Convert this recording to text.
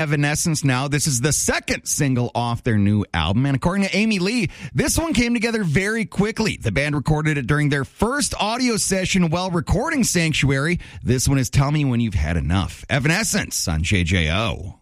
Evanescence now. This is the second single off their new album. And according to Amy Lee, this one came together very quickly. The band recorded it during their first audio session while recording Sanctuary. This one is Tell Me When You've Had Enough. Evanescence on JJO.